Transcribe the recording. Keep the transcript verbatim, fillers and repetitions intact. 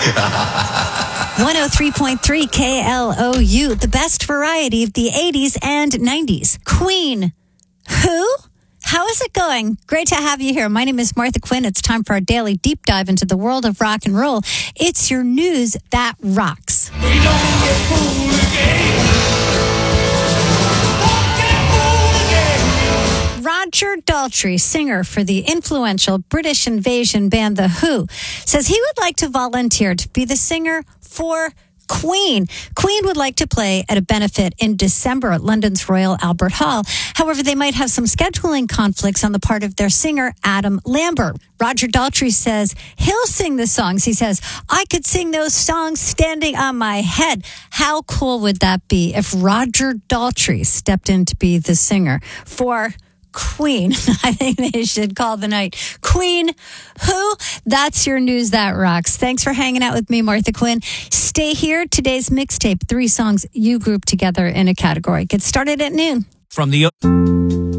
one oh three point three K L O U, the best variety of the eighties and nineties. Queen. Who? How is it going? Great to have you here. My name is Martha Quinn. It's time for our daily deep dive into the world of rock and roll. It's your news that rocks. We don't get fooled again. Roger Daltrey, singer for the influential British invasion band The Who, says he would like to volunteer to be the singer for Queen. Queen would like to play at a benefit in December at London's Royal Albert Hall. However, they might have some scheduling conflicts on the part of their singer, Adam Lambert. Roger Daltrey says he'll sing the songs. He says, I could sing those songs standing on my head. How cool would that be if Roger Daltrey stepped in to be the singer for Queen? I think they should call the night Queen Who? That's your news that rocks. Thanks for hanging out with me, Martha Quinn. Stay here. Today's mixtape, three songs you group together in a category. Get started at noon. From the